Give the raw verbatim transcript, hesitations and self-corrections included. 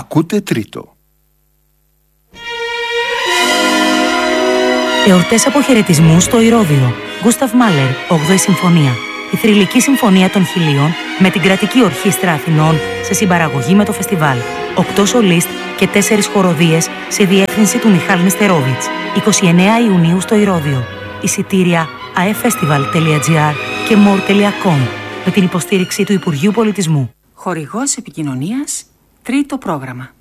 Ακούτε Τρίτο. Εορτές αποχαιρετισμού στο Ηρώδειο. Γκούσταβ Μάλερ, όγδοη Συμφωνία. Η θρυλική συμφωνία των Χιλίων με την Κρατική Ορχήστρα Αθηνών σε συμπαραγωγή με το φεστιβάλ. Οκτώ σολίστ και τέσσερις χοροδίες σε διεύθυνση του Μιχάλ Νεστερόβιτς. εικοστή ενάτη Ιουνίου στο Ηρώδειο. Εισιτήρια a e festival τελεία gr και more τελεία com με την υποστήριξη του Υπουργείου Πολιτισμού. Χορηγός επικοινωνίας, Τρίτο πρόγραμμα.